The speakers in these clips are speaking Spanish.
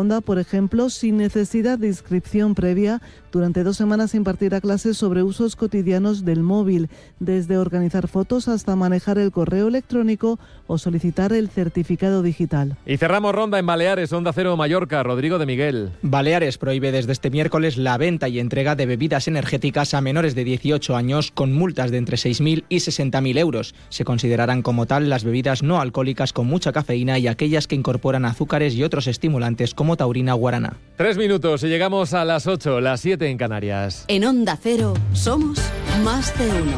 Honda, por ejemplo, sin necesidad de inscripción previa, durante 2 semanas impartirá clases sobre usos cotidianos del móvil, desde organizar fotos hasta manejar el correo electrónico o solicitar el certificado digital. Y cerramos ronda en Baleares, Onda Cero Mallorca, Rodrigo de Miguel. Baleares prohíbe desde este miércoles la venta y entrega de bebidas energéticas a menores de 18 años con multas de entre 6.000 y 60.000 euros. Se considerarán como tal las bebidas no alcohólicas con mucha cafeína y aquellas que incorporan azúcares y otros estimulantes como taurina o guaraná. 3 minutos y llegamos a las 8, las 7 en Canarias. En Onda Cero somos más de uno.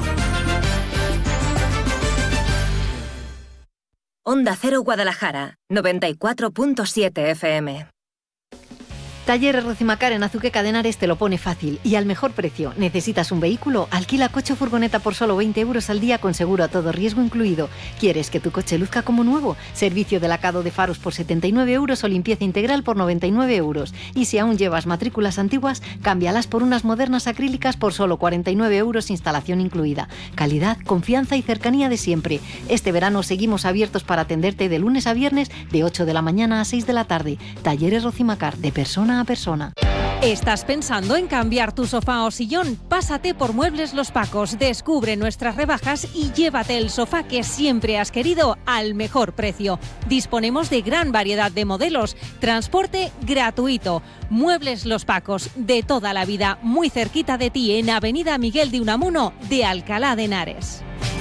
Onda Cero Guadalajara, 94.7 FM. Talleres Rocimacar en Azuqueca de Henares te lo pone fácil y al mejor precio. ¿Necesitas un vehículo? Alquila coche o furgoneta por solo 20 euros al día con seguro a todo riesgo incluido. ¿Quieres que tu coche luzca como nuevo? Servicio de lacado de faros por 79 euros o limpieza integral por 99 euros. Y si aún llevas matrículas antiguas, cámbialas por unas modernas acrílicas por solo 49 euros, instalación incluida. Calidad, confianza y cercanía de siempre. Este verano seguimos abiertos para atenderte de lunes a viernes de 8 de la mañana a 6 de la tarde. Talleres Rocimacar, de persona a persona. ¿Estás pensando en cambiar tu sofá o sillón? Pásate por Muebles Los Pacos, descubre nuestras rebajas y llévate el sofá que siempre has querido al mejor precio. Disponemos de gran variedad de modelos, transporte gratuito. Muebles Los Pacos, de toda la vida, muy cerquita de ti en Avenida Miguel de Unamuno de Alcalá de Henares.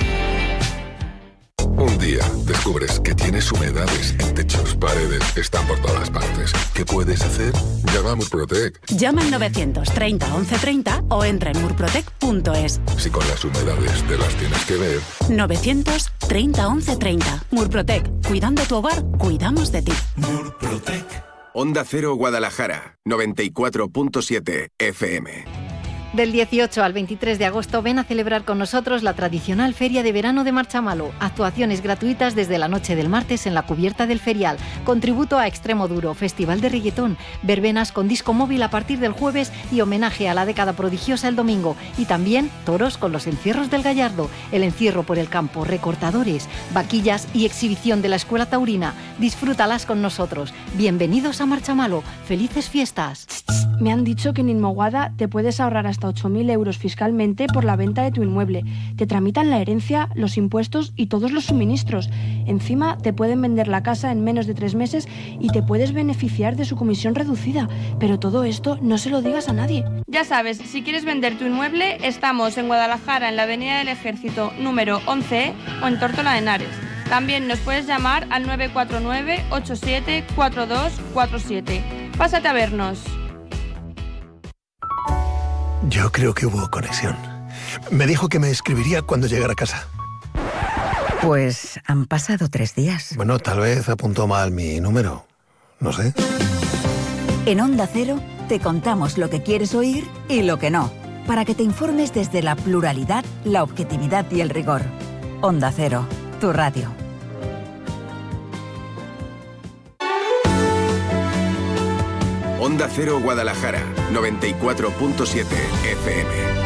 Un día descubres que tienes humedades en techos, paredes, están por todas partes. ¿Qué puedes hacer? Llama a Murprotec. Llama al 930 1130 o entra en murprotec.es. Si con las humedades te las tienes que ver. 930 1130. Murprotec. Cuidando tu hogar, cuidamos de ti. Murprotec. Onda Cero Guadalajara, 94.7 FM. Del 18 al 23 de agosto ven a celebrar con nosotros la tradicional Feria de Verano de Marchamalo. Actuaciones gratuitas desde la noche del martes en la cubierta del ferial. Contributo a Extremo Duro, festival de reggaetón, verbenas con disco móvil a partir del jueves y homenaje a la década prodigiosa el domingo. Y también toros con los encierros del Gallardo, el encierro por el campo, recortadores, vaquillas y exhibición de la escuela taurina. Disfrútalas con nosotros. Bienvenidos a Marchamalo. ¡Felices fiestas! Me han dicho que en Inmoguada te puedes ahorrar hasta 8.000 euros fiscalmente por la venta de tu inmueble. Te tramitan la herencia, los impuestos y todos los suministros. Encima te pueden vender la casa en menos de 3 meses y te puedes beneficiar de su comisión reducida. Pero todo esto no se lo digas a nadie. Ya sabes, si quieres vender tu inmueble, estamos en Guadalajara, en la Avenida del Ejército número 11 o en Tórtola de Henares. También nos puedes llamar al 949 87 4247. Pásate a vernos. Yo creo que hubo conexión. Me dijo que me escribiría cuando llegara a casa. Pues han pasado 3 días. Bueno, tal vez apuntó mal mi número. No sé. En Onda Cero te contamos lo que quieres oír y lo que no, para que te informes desde la pluralidad, la objetividad y el rigor. Onda Cero, tu radio. Onda Cero Guadalajara, 94.7 FM.